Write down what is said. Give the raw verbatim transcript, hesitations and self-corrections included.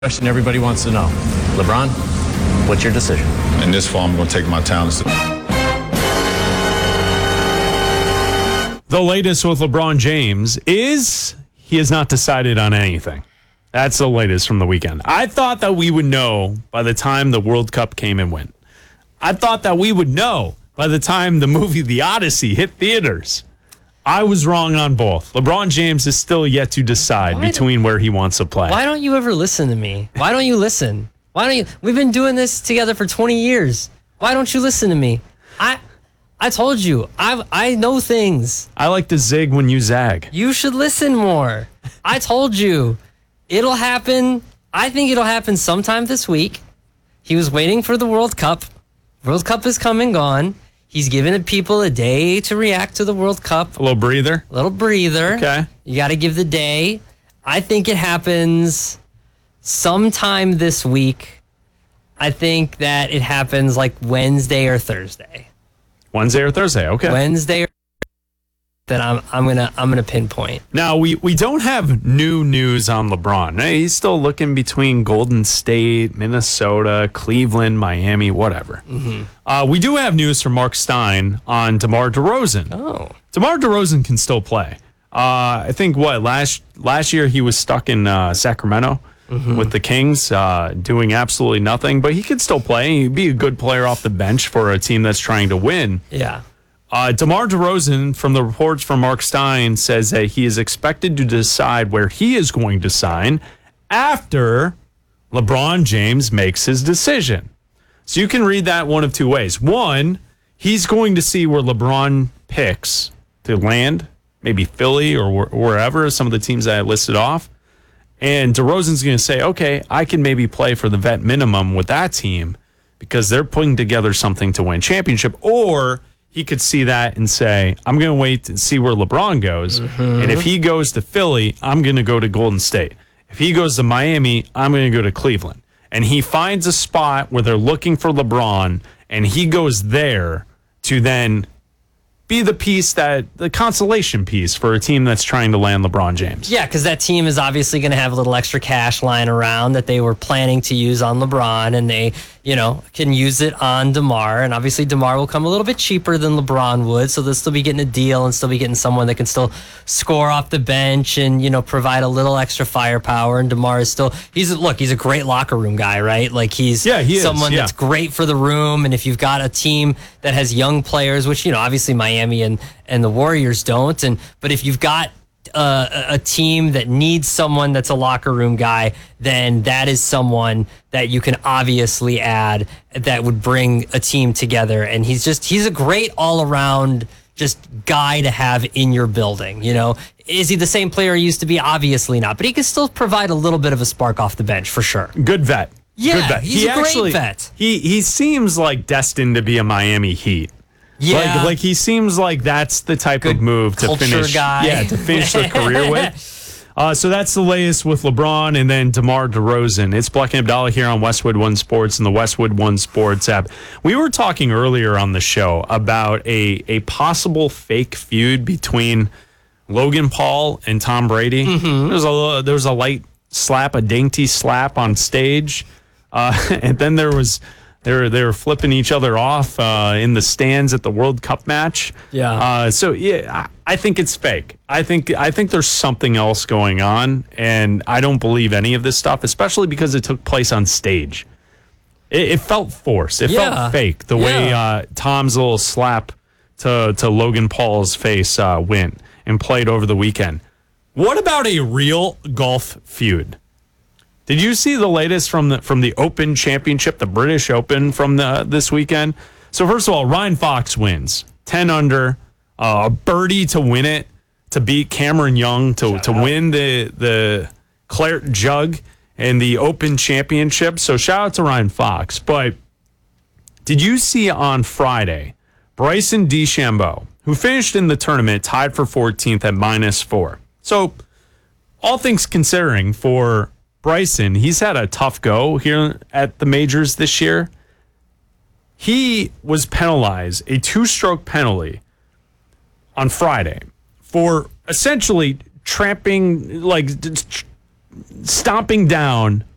Question everybody wants to know. LeBron, what's your decision? In this fall, I'm going to take my talents. The latest with LeBron James is he has not decided on anything. That's the latest from the weekend. I thought that we would know by the time the World Cup came and went. I thought that we would know by the time the movie The Odyssey hit theaters. I was wrong on both. LeBron James is still yet to decide why between where he wants to play. Why don't you ever listen to me? Why don't you listen? Why don't you? We've been doing this together for twenty years. Why don't you listen to me? I I told you. I I know things. I like to zig when you zag. You should listen more. I told you. It'll happen. I think it'll happen sometime this week. He was waiting for the World Cup. World Cup is come and gone. He's giving people a day to react to the World Cup. A little breather. A little breather. Okay. You got to give the day. I think it happens sometime this week. I think that it happens like Wednesday or Thursday. Wednesday or Thursday. Okay. Wednesday or Then I'm I'm gonna I'm gonna pinpoint. Now we, we don't have new news on LeBron. He's still looking between Golden State, Minnesota, Cleveland, Miami, whatever. Mm-hmm. Uh, we do have news from Mark Stein on DeMar DeRozan. Oh, DeMar DeRozan can still play. Uh, I think what last last year he was stuck in uh, Sacramento mm-hmm. with the Kings, uh, doing absolutely nothing. But he could still play. He'd be a good player off the bench for a team that's trying to win. Yeah. Uh, DeMar DeRozan, from the reports from Mark Stein, says that he is expected to decide where he is going to sign after LeBron James makes his decision. So you can read that one of two ways. One, he's going to see where LeBron picks to land, maybe Philly or wh- wherever, some of the teams that I listed off. And DeRozan's going to say, okay, I can maybe play for the vet minimum with that team because they're putting together something to win championship. Or he could see that and say, I'm going to wait and see where LeBron goes. Mm-hmm. And if he goes to Philly, I'm going to go to Golden State. If he goes to Miami, I'm going to go to Cleveland. And he finds a spot where they're looking for LeBron, and he goes there to then be the piece that, the consolation piece for a team that's trying to land LeBron James. Yeah, because that team is obviously going to have a little extra cash lying around that they were planning to use on LeBron, and they, you know, can use it on DeMar. And obviously DeMar will come a little bit cheaper than LeBron would, so they'll still be getting a deal and still be getting someone that can still score off the bench and, you know, provide a little extra firepower. And DeMar is still, he's, look, he's a great locker room guy, right? Like he's yeah, he someone is, yeah. that's great for the room. And if you've got a team that has young players, which, you know, obviously Miami and, and the Warriors don't, and but if you've got Uh, a team that needs someone that's a locker room guy, then that is someone that you can obviously add that would bring a team together. And he's just, he's a great all around just guy to have in your building. You know, is he the same player he used to be? Obviously not, but he can still provide a little bit of a spark off the bench for sure. Good vet. Yeah, Good vet. he's he a great actually, vet. He, he seems like destined to be a Miami Heat. Yeah, like, like he seems like that's the type Good of move to finish. Guy. Yeah, to finish their career with. Uh, so that's the latest with LeBron and then DeMar DeRozan. It's Black and Abdallah here on Westwood One Sports and the Westwood One Sports app. We were talking earlier on the show about a a possible fake feud between Logan Paul and Tom Brady. Mm-hmm. There was a there was a light slap, a dainty slap on stage, uh, and then there was. They were, they were flipping each other off uh, in the stands at the World Cup match. Yeah. Uh, so yeah, I, I think it's fake. I think I think there's something else going on, and I don't believe any of this stuff, especially because it took place on stage. It, it felt forced. It yeah. felt fake. The yeah. way uh, Tom's little slap to to Logan Paul's face uh, went and played over the weekend. What about a real golf feud? Did you see the latest from the from the Open Championship, the British Open from the this weekend? So first of all, Ryan Fox wins ten under, uh, a birdie to win it, to beat Cameron Young to shout to out. win the the Claret Jug and the Open Championship. So shout out to Ryan Fox. But did you see on Friday Bryson DeChambeau, who finished in the tournament tied for fourteenth at minus four? So all things considering for Bryson, he's had a tough go here at the majors this year. He was penalized a two-stroke penalty on Friday for essentially tramping, like stomping down